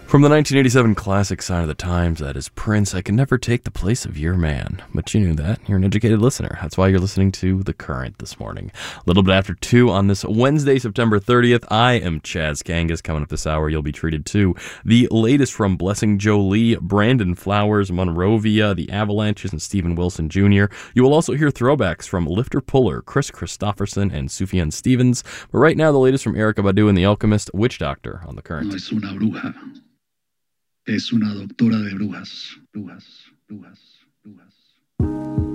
From the 1987 classic Sign of the Times, that is Prince, I Can Never Take the Place of Your Man. But you knew that. You're an educated listener. That's why you're listening to The Current this morning. A little bit after 2 on this Wednesday, September 30th. I am Chaz Kangas. Coming up this hour, you'll be treated to the latest from Blessing Jolie, Brandon Flowers, Monrovia, the Avalanches, and Stephen Wilson Jr. You will also hear throwbacks from Lifter Puller, Chris Christopherson, and Sufjan Stevens. But right now, the latest from Erykah Badu and The Alchemist, Witch Doctor on The Current. No es una bruja. Es una doctora de brujas, brujas, brujas.